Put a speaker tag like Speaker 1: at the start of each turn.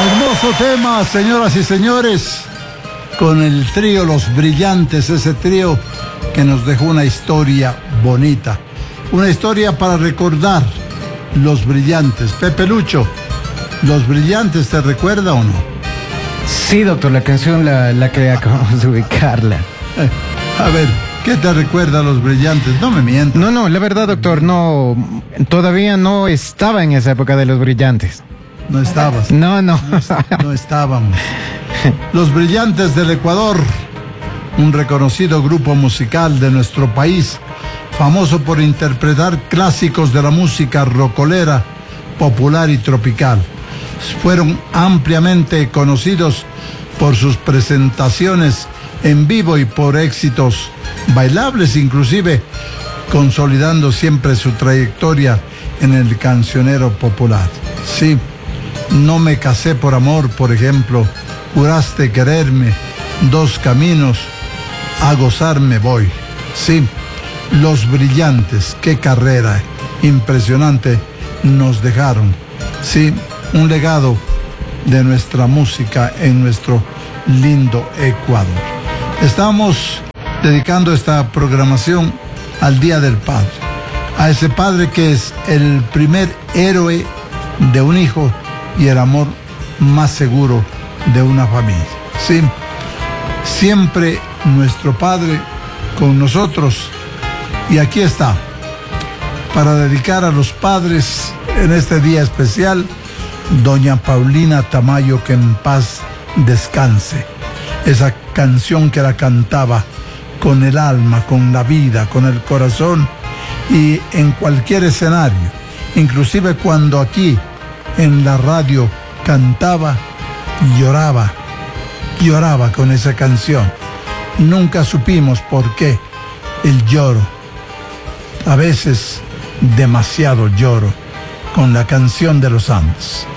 Speaker 1: Hermoso tema, señoras y señores, con el trío Los Brillantes, ese trío que nos dejó una historia bonita, una historia para recordar. Los Brillantes. Pepe Lucho, Los Brillantes, ¿te recuerda o no?
Speaker 2: Sí, doctor, la canción la que acabamos de ubicarla.
Speaker 1: A ver, ¿qué te recuerda Los Brillantes? No me mientas.
Speaker 2: No, la verdad, doctor, no, todavía no estaba en esa época de Los Brillantes.
Speaker 1: No estabas.
Speaker 2: No.
Speaker 1: No estábamos. Los Brillantes del Ecuador, un reconocido grupo musical de nuestro país, famoso por interpretar clásicos de la música rocolera, popular y tropical. Fueron ampliamente conocidos por sus presentaciones en vivo y por éxitos bailables, inclusive consolidando siempre su trayectoria en el cancionero popular. Sí, No me casé por amor, por ejemplo, Juraste quererme, Dos caminos, A gozar me voy. Sí, Los Brillantes, qué carrera impresionante nos dejaron. Sí, un legado de nuestra música en nuestro lindo Ecuador. Estamos dedicando esta programación al Día del Padre, a ese padre que es el primer héroe de un hijo y el amor más seguro de una familia. Sí, siempre nuestro padre con nosotros. Y aquí está, para dedicar a los padres en este día especial, doña Paulina Tamayo, que en paz descanse. Esa canción que la cantaba con el alma, con la vida, con el corazón y en cualquier escenario. Inclusive cuando aquí en la radio cantaba, lloraba con esa canción. Nunca supimos por qué el lloro. A veces demasiado lloro con la canción de los Andes.